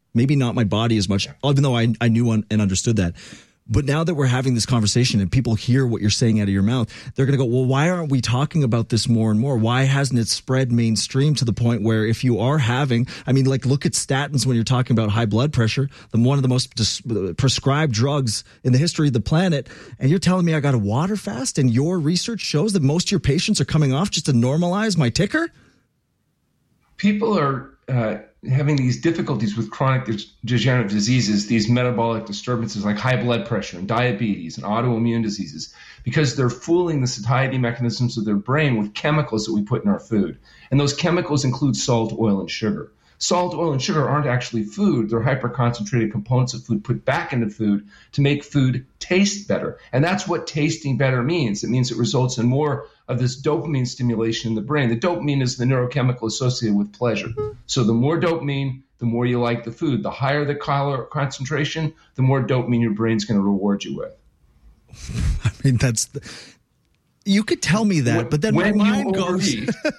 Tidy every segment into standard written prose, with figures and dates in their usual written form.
Maybe not my body as much, even though I knew and understood that. But now that we're having this conversation and people hear what you're saying out of your mouth, they're going to go, well, why aren't we talking about this more and more? Why hasn't it spread mainstream to the point where if you are having, I mean, like, look at statins when you're talking about high blood pressure, one of the most prescribed drugs in the history of the planet. And you're telling me I got to water fast, and your research shows that most of your patients are coming off just to normalize my ticker? People are having these difficulties with chronic degenerative diseases, these metabolic disturbances like high blood pressure and diabetes and autoimmune diseases, because they're fooling the satiety mechanisms of their brain with chemicals that we put in our food. And those chemicals include salt, oil, and sugar. Salt, oil, and sugar aren't actually food. They're hyperconcentrated components of food put back into food to make food taste better. And that's what tasting better means. It means it results in more of this dopamine stimulation in the brain. The dopamine is the neurochemical associated with pleasure. So the more dopamine, the more you like the food. The higher the calorie concentration, the more dopamine your brain's going to reward you with. I mean, you could tell me that, but then my mind goes...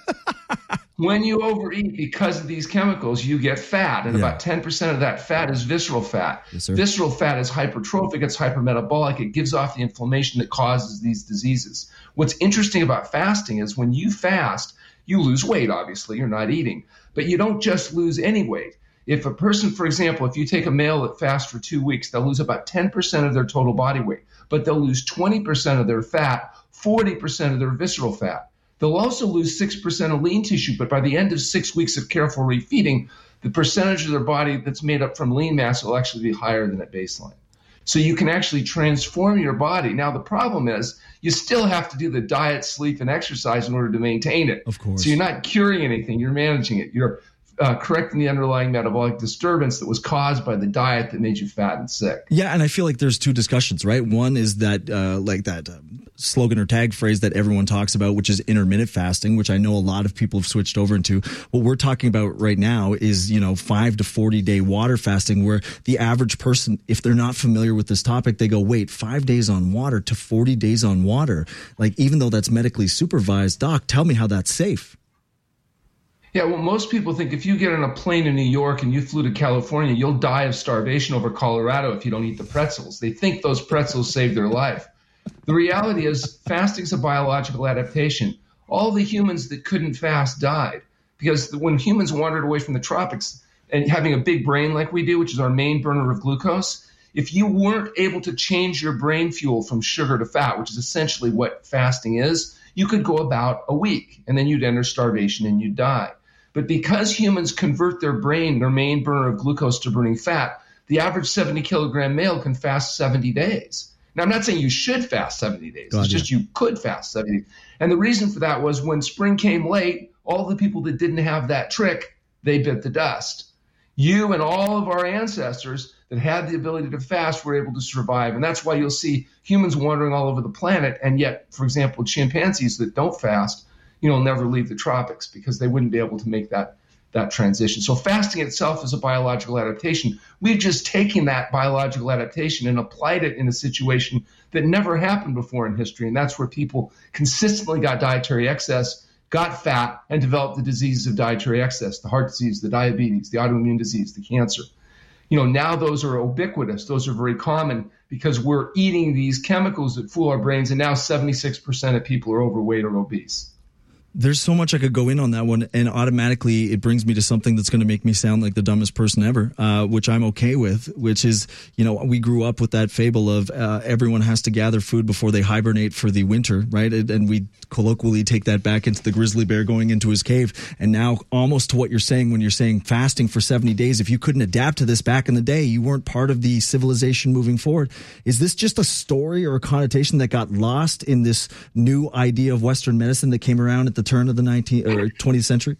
When you overeat, because of these chemicals, you get fat. And about 10% of that fat is visceral fat. Yes, sir. Visceral fat is hypertrophic. It's hypermetabolic. It gives off the inflammation that causes these diseases. What's interesting about fasting is when you fast, you lose weight, obviously. You're not eating. But you don't just lose any weight. If a person, for example, if you take a male that fasts for 2 weeks, they'll lose about 10% of their total body weight. But they'll lose 20% of their fat, 40% of their visceral fat. They'll also lose 6% of lean tissue, but by the end of 6 weeks of careful refeeding, the percentage of their body that's made up from lean mass will actually be higher than at baseline. So you can actually transform your body. Now, the problem is you still have to do the diet, sleep, and exercise in order to maintain it. Of course. So you're not curing anything. You're managing it. You're correcting the underlying metabolic disturbance that was caused by the diet that made you fat and sick. Yeah, and I feel like there's two discussions, right? One is that slogan or tag phrase that everyone talks about, which is intermittent fasting, which I know a lot of people have switched over into. What we're talking about right now is, 5 to 40 day water fasting, where the average person, if they're not familiar with this topic, they go, wait, 5 days on water to 40 days on water. Like, even though that's medically supervised, doc, tell me how that's safe. Yeah, well, most people think if you get on a plane in New York and you flew to California, you'll die of starvation over Colorado if you don't eat the pretzels. They think those pretzels saved their life. The reality is fasting's a biological adaptation. All the humans that couldn't fast died because when humans wandered away from the tropics and having a big brain like we do, which is our main burner of glucose, if you weren't able to change your brain fuel from sugar to fat, which is essentially what fasting is, you could go about a week and then you'd enter starvation and you'd die. But because humans convert their brain, their main burner of glucose, to burning fat, the average 70-kilogram male can fast 70 days. Now, I'm not saying you should fast 70 days. It's just you could fast 70 days. And the reason for that was when spring came late, all the people that didn't have that trick, they bit the dust. You and all of our ancestors that had the ability to fast were able to survive. And that's why you'll see humans wandering all over the planet. And yet, for example, chimpanzees that don't fast, never leave the tropics because they wouldn't be able to make that transition. So fasting itself is a biological adaptation. We've just taken that biological adaptation and applied it in a situation that never happened before in history. And that's where people consistently got dietary excess, got fat, and developed the diseases of dietary excess, the heart disease, the diabetes, the autoimmune disease, the cancer. Now those are ubiquitous. Those are very common because we're eating these chemicals that fool our brains. And now 76% of people are overweight or obese. There's so much I could go in on that one, and automatically it brings me to something that's going to make me sound like the dumbest person ever, which I'm okay with, which is, we grew up with that fable of everyone has to gather food before they hibernate for the winter, right? And we colloquially take that back into the grizzly bear going into his cave. And now almost to what you're saying when you're saying fasting for 70 days, if you couldn't adapt to this back in the day, you weren't part of the civilization moving forward. Is this just a story or a connotation that got lost in this new idea of Western medicine that came around at the turn of the 19th or 20th century?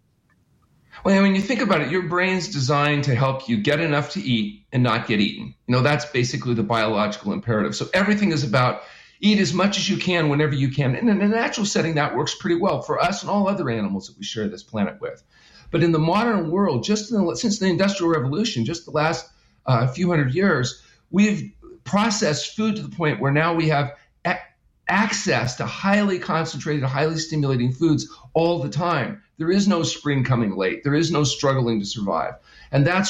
Well, when you think about it, your brain's designed to help you get enough to eat and not get eaten. That's basically the biological imperative. So everything is about eat as much as you can whenever you can. And in a natural setting, that works pretty well for us and all other animals that we share this planet with. But in the modern world, since the Industrial Revolution, just the last few hundred years, we've processed food to the point where now we have access to highly concentrated, highly stimulating foods all the time. There is no spring coming late. There is no struggling to survive. And that's